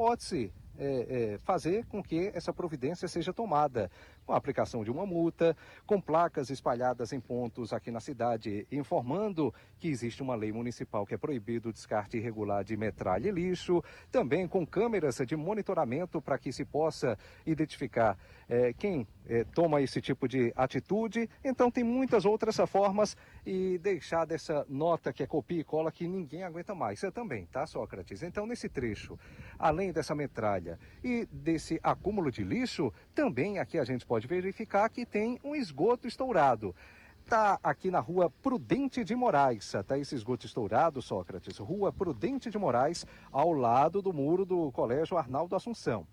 pode-se fazer com que essa providência seja tomada, com a aplicação de uma multa, com placas espalhadas em pontos aqui na cidade, informando que existe uma lei municipal que é proibido o descarte irregular de metralha e lixo, também com câmeras de monitoramento para que se possa identificar quem toma esse tipo de atitude. Então tem muitas outras formas e deixar dessa nota que é copia e cola que ninguém aguenta mais. Isso também, tá, Sócrates? Então nesse trecho, além dessa metralha e desse acúmulo de lixo, também aqui a gente pode verificar que tem um esgoto estourado. Está aqui na rua Prudente de Moraes, está esse esgoto estourado, Sócrates, rua Prudente de Moraes, ao lado do muro do Colégio Arnaldo Assunção.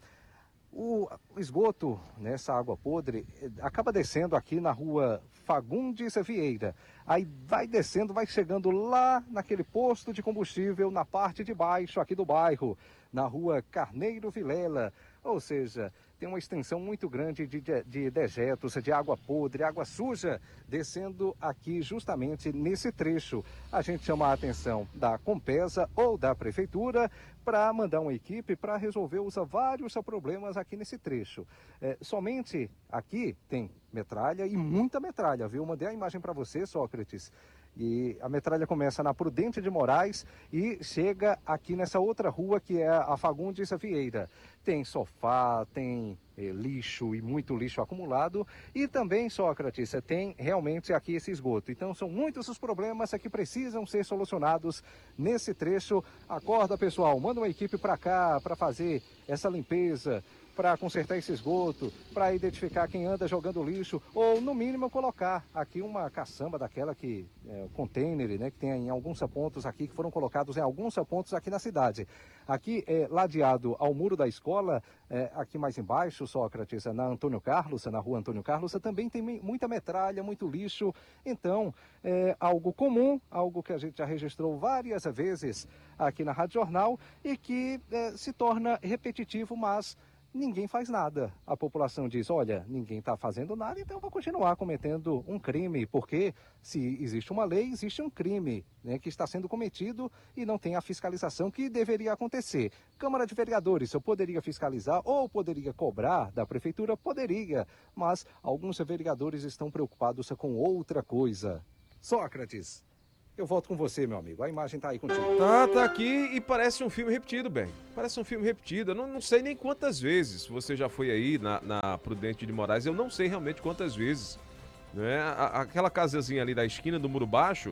O esgoto, nessa água podre, acaba descendo aqui na rua Fagundes Vieira. Aí vai descendo, vai chegando lá naquele posto de combustível, na parte de baixo aqui do bairro, na rua Carneiro Vilela. Ou seja, tem uma extensão muito grande de dejetos, de água podre, água suja, descendo aqui justamente nesse trecho. A gente chama a atenção da Compesa ou da Prefeitura para mandar uma equipe para resolver vários problemas aqui nesse trecho. Somente aqui tem metralha e muita metralha, viu? Eu mandei a imagem para você, Sócrates. E a metralha começa na Prudente de Moraes e chega aqui nessa outra rua que é a Fagundes Vieira. Tem sofá, tem lixo e muito lixo acumulado e também, Sócrates, tem realmente aqui esse esgoto. Então são muitos os problemas que precisam ser solucionados nesse trecho. Acorda, pessoal, manda uma equipe para cá para fazer essa limpeza, para consertar esse esgoto, para identificar quem anda jogando lixo, ou no mínimo colocar aqui uma caçamba daquela que container, né, que tem em alguns pontos aqui, que foram colocados em alguns pontos aqui na cidade. Aqui ladeado ao muro da escola, aqui mais embaixo, Sócrates, na Antônio Carlos, na rua Antônio Carlos, também tem muita metralha, muito lixo. Então, algo comum, algo que a gente já registrou várias vezes aqui na Rádio Jornal e que se torna repetitivo, mas ninguém faz nada. A população diz, olha, ninguém está fazendo nada, então eu vou continuar cometendo um crime, porque se existe uma lei, existe um crime, né, que está sendo cometido e não tem a fiscalização que deveria acontecer. Câmara de Vereadores, eu poderia fiscalizar ou poderia cobrar da Prefeitura? Poderia, mas alguns vereadores estão preocupados com outra coisa. Sócrates, eu volto com você, meu amigo. A imagem tá aí contigo. Tá aqui e parece um filme repetido, bem. Parece um filme repetido. Eu não sei nem quantas vezes você já foi aí na Prudente de Moraes. Eu não sei realmente quantas vezes. Né? Aquela casazinha ali da esquina do Muro Baixo,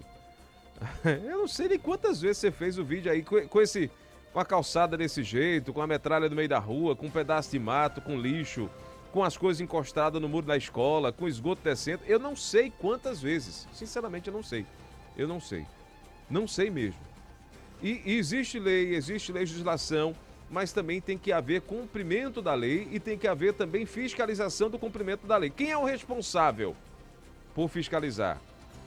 eu não sei nem quantas vezes você fez o vídeo aí com a calçada desse jeito, com a metralha no meio da rua, com um pedaço de mato, com lixo, com as coisas encostadas no muro da escola, com esgoto descendo. Eu não sei quantas vezes. Sinceramente, eu não sei. Eu não sei. Não sei mesmo. E existe lei, existe legislação, mas também tem que haver cumprimento da lei e tem que haver também fiscalização do cumprimento da lei. Quem é o responsável por fiscalizar?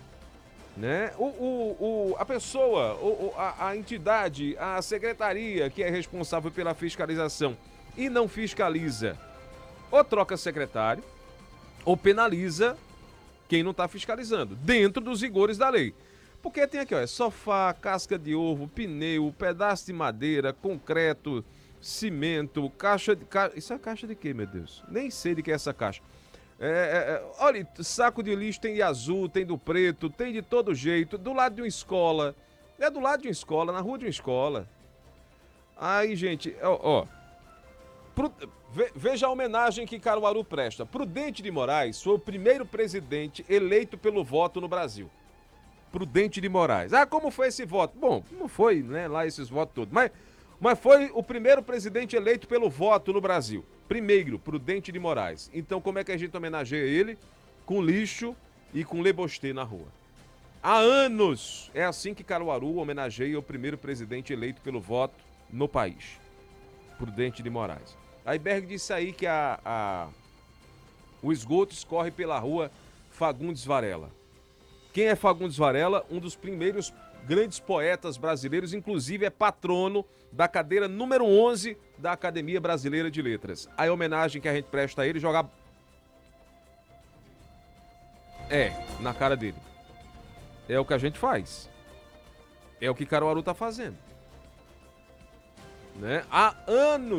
Né? A pessoa, a entidade, a secretaria que é responsável pela fiscalização e não fiscaliza, ou troca secretário, ou penaliza quem não está fiscalizando, dentro dos rigores da lei. Porque tem aqui, ó, sofá, casca de ovo, pneu, pedaço de madeira, concreto, cimento, caixa de... Isso é caixa de quê, meu Deus? Nem sei de que é essa caixa. Olha, saco de lixo tem de azul, tem do preto, tem de todo jeito, do lado de uma escola. É do lado de uma escola, na rua de uma escola. Aí, gente, veja a homenagem que Caruaru presta. Prudente de Moraes foi o primeiro presidente eleito pelo voto no Brasil. Prudente de Moraes. Ah, como foi esse voto? Bom, não foi, né, lá esses votos todos, mas foi o primeiro presidente eleito pelo voto no Brasil. Primeiro, Prudente de Moraes. Então, como é que a gente homenageia ele? Com lixo e com lebostê na rua. Há anos é assim que Caruaru homenageia o primeiro presidente eleito pelo voto no país. Prudente de Moraes. A Iberg disse aí que o esgoto escorre pela rua Fagundes Varela. Quem é Fagundes Varela? Um dos primeiros grandes poetas brasileiros, inclusive é patrono da cadeira número 11 da Academia Brasileira de Letras. A homenagem que a gente presta a ele jogar... na cara dele. É o que a gente faz. É o que Caruaru tá fazendo. Né? Há anos